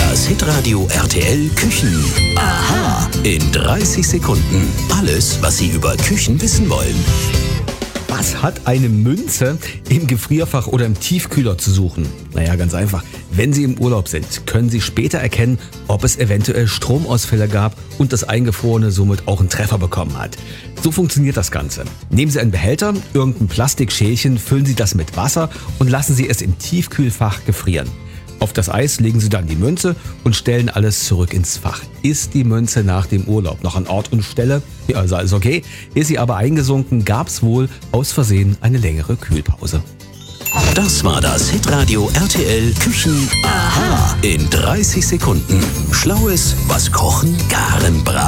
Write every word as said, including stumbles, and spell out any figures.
Das Hitradio R T L Küchen. Aha. In dreißig Sekunden. Alles, was Sie über Küchen wissen wollen. Was hat eine Münze im Gefrierfach oder im Tiefkühler zu suchen? Naja, ganz einfach. Wenn Sie im Urlaub sind, können Sie später erkennen, ob es eventuell Stromausfälle gab und das Eingefrorene somit auch einen Treffer bekommen hat. So funktioniert das Ganze. Nehmen Sie einen Behälter, irgendein Plastikschälchen, füllen Sie das mit Wasser und lassen Sie es im Tiefkühlfach gefrieren. Auf das Eis legen Sie dann die Münze und stellen alles zurück ins Fach. Ist die Münze nach dem Urlaub noch an Ort und Stelle? Ja, also alles okay. Ist sie aber eingesunken, gab's wohl aus Versehen eine längere Kühlpause. Das war das Hitradio R T L Küchen. Aha. In dreißig Sekunden. Schlaues, was Kochen garen braucht.